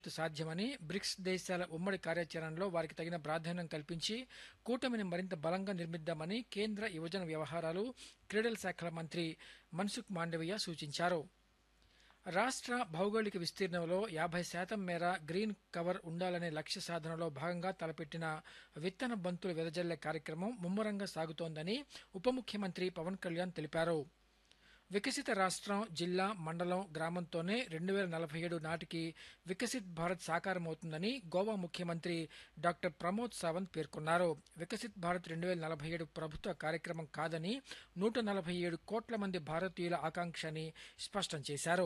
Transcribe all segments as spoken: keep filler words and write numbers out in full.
సాధ్యమని బ్రిక్స్ దేశాల ఉమ్మడి కార్యాచరణలో వారికి తగిన ప్రాధాన్యం కల్పించి కూటమిని మరింత బలంగా నిర్మిద్దామని కేంద్ర యువజన వ్యవహారాలు క్రీడల శాఖల మంత్రి మన్సుఖ్ మాండవీయ సూచించారు. రాష్ట్ర భౌగోళిక విస్తీర్ణంలో యాభై శాతం మేర గ్రీన్ కవర్ ఉండాలనే లక్ష్య సాధనలో భాగంగా తలపెట్టిన విత్తన బంతులు వెదజల్లే కార్యక్రమం ముమ్మరంగా సాగుతోందని ఉప ముఖ్యమంత్రి పవన్ కళ్యాణ్ తెలిపారు. వికసిత రాష్ట్రం జిల్లా మండలం గ్రామంతోనే రెండు వేల నలభై ఏడు నాటికి వికసిత్ భారత్ సాకారమవుతుందని గోవా ముఖ్యమంత్రి డాక్టర్ ప్రమోద్ సావంత్ పేర్కొన్నారు. వికసిత్ భారత్ రెండు వేల నలభై ఏడు ప్రభుత్వ కార్యక్రమం కాదని నూట నలభై ఏడు కోట్ల మంది భారతీయుల ఆకాంక్ష అని స్పష్టం చేశారు.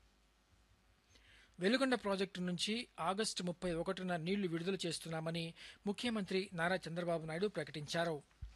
వెలుగొండ ప్రాజెక్టు నుంచి ఆగస్టు ముప్పై ఒకటిన నీళ్లు విడుదల చేస్తున్నామని ముఖ్యమంత్రి నారా చంద్రబాబు నాయుడు ప్రకటించారు.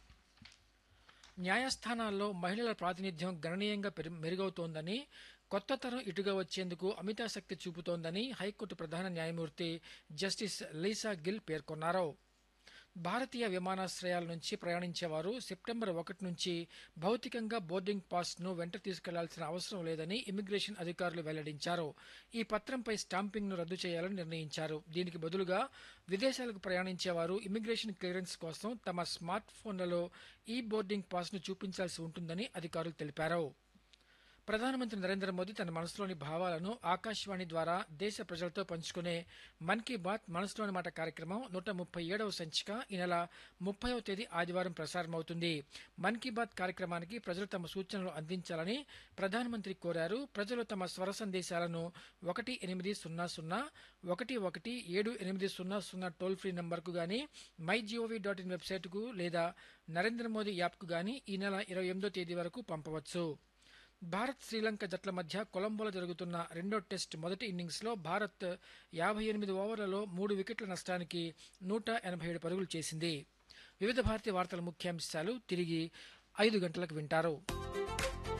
న్యాయస్థానాల్లో మహిళల ప్రాతినిధ్యం గణనీయంగా మెరుగవుతోందని, కొత్త తరం ఇటుగా వచ్చేందుకు అమితాసక్తి చూపుతోందని హైకోర్టు ప్రధాన న్యాయమూర్తి జస్టిస్ లీసా గిల్ పేర్కొన్నారు. భారతీయ విమానాశ్రయాల నుంచి ప్రయాణించేవారు సెప్టెంబర్ ఒకటి నుంచి భౌతికంగా బోర్డింగ్ పాస్ ను వెంట తీసుకెళ్లాల్సిన అవసరం లేదని ఇమిగ్రేషన్ అధికారులు వెల్లడించారు. ఈ పత్రంపై స్టాంపింగ్ ను రద్దు చేయాలని నిర్ణయించారు. దీనికి బదులుగా విదేశాలకు ప్రయాణించేవారు ఇమిగ్రేషన్ క్లియరెన్స్ కోసం తమ స్మార్ట్ ఫోన్లలో ఈ బోర్డింగ్ పాస్ ను చూపించాల్సి ఉంటుందని అధికారులు తెలిపారు. ప్రధానమంత్రి నరేంద్ర మోదీ తన మనసులోని భావాలను ఆకాశవాణి ద్వారా దేశ ప్రజలతో పంచుకునే మన్ కీ బాత్ మనసులోని మాట కార్యక్రమం నూట ముప్పై ఏడవ సంచిక ఈ నెల ముప్పైవ తేదీ ఆదివారం ప్రసారమవుతుంది. మన్ కీ బాత్ కార్యక్రమానికి ప్రజలు తమ సూచనలు అందించాలని ప్రధానమంత్రి కోరారు. ప్రజలు తమ స్వర సందేశాలను ఒకటి ఎనిమిది సున్నా సున్నా ఒకటి ఒకటి ఏడు ఎనిమిది సున్నా సున్నా టోల్ ఫ్రీ నంబర్కు గానీ, మై జీఓవీ డాట్ ఇన్ వెబ్సైట్కు లేదా నరేంద్ర మోదీ యాప్కు గానీ ఈ నెల ఇరవై ఎనిమిదో తేదీ వరకు పంపవచ్చు. భారత్ శ్రీలంక జట్ల మధ్య కొలంబోలో జరుగుతున్న రెండో టెస్ట్ మొదటి ఇన్నింగ్స్ లో భారత్ యాభై ఎనిమిది ఓవర్లలో మూడు వికెట్ల నష్టానికి నూట ఎనభై ఏడు పరుగులు చేసింది. వివిధ భారతీయ వార్తల ముఖ్యాంశాలు తిరిగి ఐదు గంటలకు వింటారు.